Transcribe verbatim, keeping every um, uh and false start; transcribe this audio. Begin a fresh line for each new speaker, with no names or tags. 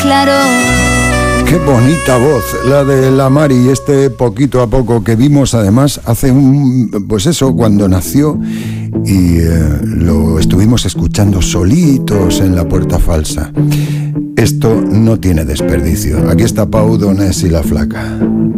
claro.
Qué bonita voz la de la Mari, este poquito a poco que vimos además hace un, pues eso, cuando nació y eh, lo estuvimos escuchando solitos en la puerta falsa. Esto no tiene desperdicio. Aquí está Pau Donés y la Flaca.